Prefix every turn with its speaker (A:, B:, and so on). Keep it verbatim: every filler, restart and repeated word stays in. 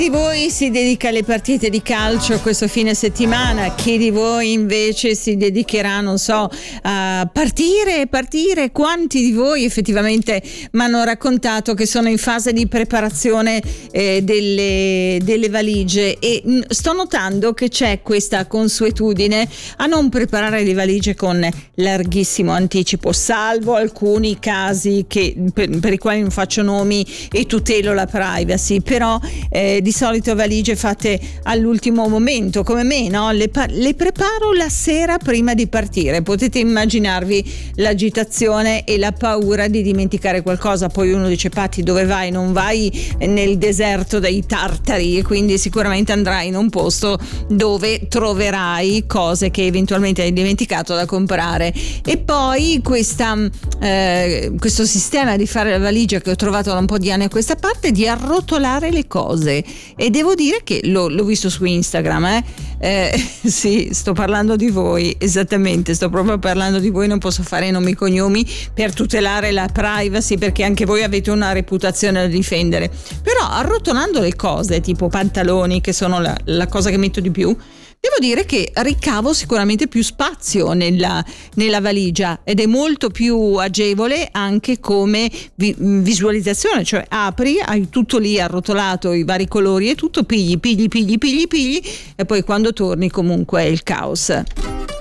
A: Chi di voi si dedica alle partite di calcio questo fine settimana? Chi di voi invece si dedicherà, non so, a partire, partire? Quanti di voi effettivamente mi hanno raccontato che sono in fase di preparazione eh, delle, delle valigie? E mh, sto notando che c'è questa consuetudine a non preparare le valigie con larghissimo anticipo, salvo alcuni casi che, per, per i quali non faccio nomi e tutelo la privacy, però eh, di solito valigie fatte all'ultimo momento come me, no? Le, pa- le preparo la sera prima di partire. Potete immaginarvi l'agitazione e la paura di dimenticare qualcosa. Poi uno dice: Patti, dove vai? Non vai nel deserto dei tartari, e quindi sicuramente andrai in un posto dove troverai cose che eventualmente hai dimenticato da comprare. E poi questa, eh, questo sistema di fare la valigia che ho trovato da un po' di anni a questa parte, di arrotolare le cose, e devo dire che l'ho, l'ho visto su Instagram, eh? Eh, sì, sto parlando di voi, esattamente, sto proprio parlando di voi. Non posso fare nomi e cognomi per tutelare la privacy, perché anche voi avete una reputazione da difendere, però arrotolando le cose, tipo pantaloni, che sono la, la cosa che metto di più, devo dire che ricavo sicuramente più spazio nella, nella valigia, ed è molto più agevole anche come vi, visualizzazione, cioè apri, hai tutto lì arrotolato, i vari colori e tutto, pigli, pigli, pigli, pigli, pigli, e poi quando torni comunque è il caos.